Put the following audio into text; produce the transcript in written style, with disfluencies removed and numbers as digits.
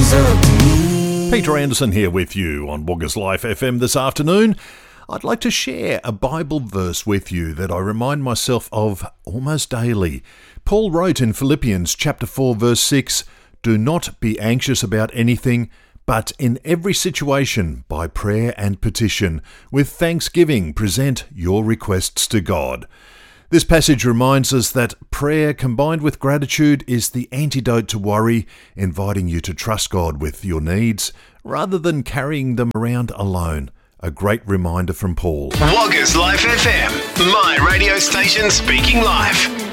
Peter Anderson here with you on Woggers Life FM this afternoon. I'd like to share a Bible verse with you that I remind myself of almost daily. Paul wrote in Philippians chapter 4 verse 6, "Do not be anxious about anything, but in every situation, by prayer and petition, with thanksgiving present your requests to God." This passage reminds us that prayer combined with gratitude is the antidote to worry, inviting you to trust God with your needs rather than carrying them around alone. A great reminder from Paul. Woggers Life FM, my radio station speaking life.